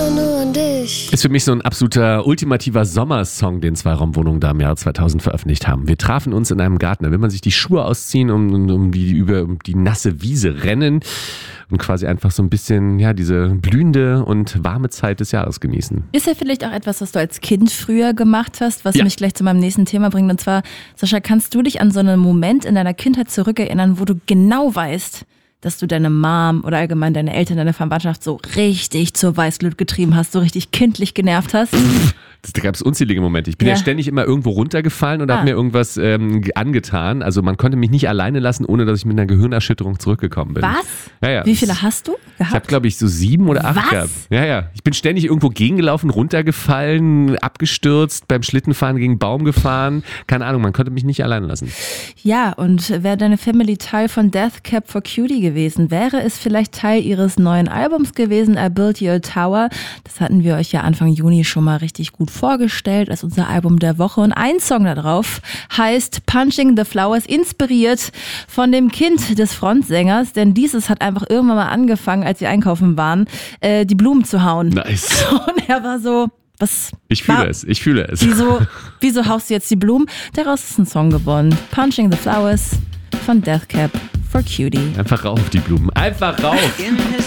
immer nur an dich. Ist für mich so ein absoluter ultimativer Sommersong, den Zweiraumwohnungen da im Jahr 2000 veröffentlicht haben. Wir trafen uns in einem Garten, da will man sich die Schuhe ausziehen und um die nasse Wiese rennen und quasi einfach so ein bisschen diese blühende und warme Zeit des Jahres genießen. Ist ja vielleicht auch etwas, was du als Kind früher gemacht hast, was mich gleich zu meinem nächsten Thema bringt. Und zwar, Sascha, kannst du dich an so einen Moment in deiner Kindheit zurückerinnern, wo du genau weißt, dass du deine Mom oder allgemein deine Eltern, deine Verwandtschaft so richtig zur Weißglut getrieben hast, so richtig kindlich genervt hast? Da gab es unzählige Momente. Ich bin ja ständig immer irgendwo runtergefallen und habe mir irgendwas angetan. Also man konnte mich nicht alleine lassen, ohne dass ich mit einer Gehirnerschütterung zurückgekommen bin. Was? Ja. Wie viele hast du gehabt? Ich habe, glaube ich, so 7 oder 8 gehabt. Ja. Ich bin ständig irgendwo gegengelaufen, runtergefallen, abgestürzt, beim Schlittenfahren gegen einen Baum gefahren. Keine Ahnung, man konnte mich nicht alleine lassen. Ja, und wäre deine Family Teil von Death Cab for Cutie gewesen, wäre es vielleicht Teil ihres neuen Albums gewesen, I Built You a Tower. Das hatten wir euch ja Anfang Juni schon mal richtig gut vorgestellt als unser Album der Woche. Und ein Song da drauf heißt Punching the Flowers, inspiriert von dem Kind des Frontsängers, denn dieses hat einfach irgendwann mal angefangen, als wir einkaufen waren, die Blumen zu hauen. Nice. Und er war so, was? Ich fühle es. Wieso haust du jetzt die Blumen? Daraus ist ein Song geworden. Punching the Flowers von Death Cab for Cutie. Einfach rauf die Blumen. Einfach rauf.